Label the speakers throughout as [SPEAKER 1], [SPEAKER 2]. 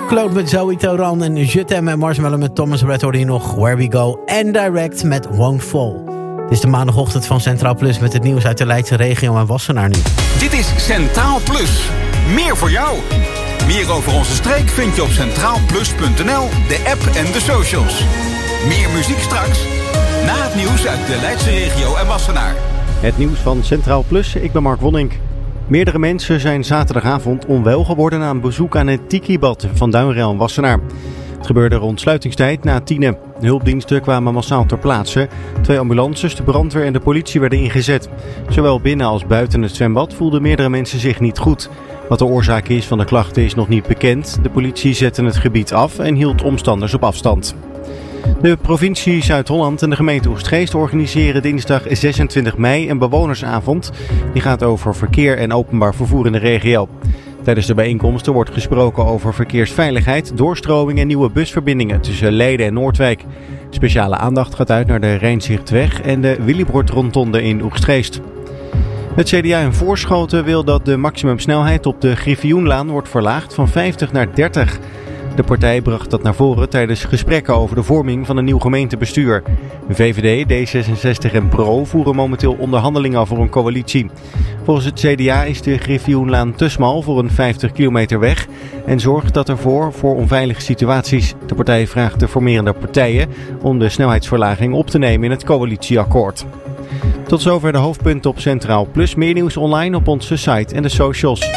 [SPEAKER 1] Claude met Zoe Toran en Je T'aime en Marshmallow met Thomas Red hoorde hier nog Where We Go en Direct met Won't Fall. Het is de maandagochtend van Centraal Plus met het nieuws uit de Leidse regio en Wassenaar nu.
[SPEAKER 2] Dit is Centraal Plus. Meer voor jou. Meer over onze streek vind je op centraalplus.nl, de app en de socials. Meer muziek straks, na het nieuws uit de Leidse regio en Wassenaar.
[SPEAKER 3] Het nieuws van Centraal Plus, ik ben Mark Wonnink. Meerdere mensen zijn zaterdagavond onwel geworden na een bezoek aan het Tiki-bad van Duinrel en Wassenaar. Het gebeurde rond sluitingstijd na 10:00. De hulpdiensten kwamen massaal ter plaatse. 2 ambulances, de brandweer en de politie werden ingezet. Zowel binnen als buiten het zwembad voelden meerdere mensen zich niet goed. Wat de oorzaak is van de klachten is nog niet bekend. De politie zette het gebied af en hield omstanders op afstand. De provincie Zuid-Holland en de gemeente Oegstgeest organiseren dinsdag 26 mei een bewonersavond. Die gaat over verkeer en openbaar vervoer in de regio. Tijdens de bijeenkomsten wordt gesproken over verkeersveiligheid, doorstroming en nieuwe busverbindingen tussen Leiden en Noordwijk. Speciale aandacht gaat uit naar de Rijnzichtweg en de Willibrord-rotonde in Oegstgeest. Het CDA in Voorschoten wil dat de maximumsnelheid op de Griffioenlaan wordt verlaagd van 50 naar 30. De partij bracht dat naar voren tijdens gesprekken over de vorming van een nieuw gemeentebestuur. VVD, D66 en PRO voeren momenteel onderhandelingen over een coalitie. Volgens het CDA is de Griffioenlaan te smal voor een 50 kilometer weg en zorgt dat ervoor voor onveilige situaties. De partij vraagt de formerende partijen om de snelheidsverlaging op te nemen in het coalitieakkoord. Tot zover de hoofdpunten op Centraal Plus. Meer nieuws online op onze site en de socials.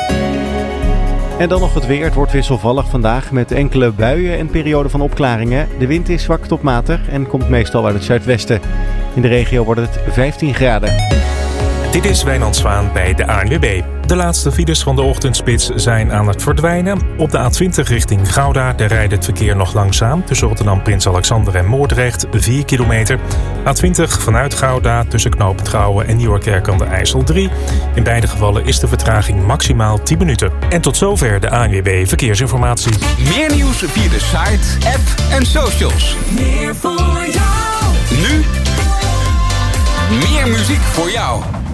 [SPEAKER 3] En dan nog het weer. Het wordt wisselvallig vandaag met enkele buien en perioden van opklaringen. De wind is zwak tot matig en komt meestal uit het zuidwesten. In de regio wordt het 15 graden.
[SPEAKER 4] Dit is Wijnand Zwaan bij de ANWB. De laatste files van de ochtendspits zijn aan het verdwijnen. Op de A20 richting Gouda, daar rijdt het verkeer nog langzaam. Tussen Rotterdam, Prins Alexander en Moordrecht, 4 kilometer. A20 vanuit Gouda tussen Knoopend Gouwen en Nieuwerkerk aan de IJssel 3. In beide gevallen is de vertraging maximaal 10 minuten. En tot zover de ANWB Verkeersinformatie.
[SPEAKER 2] Meer nieuws via de site, app en socials.
[SPEAKER 5] Meer voor jou.
[SPEAKER 2] Nu meer muziek voor jou.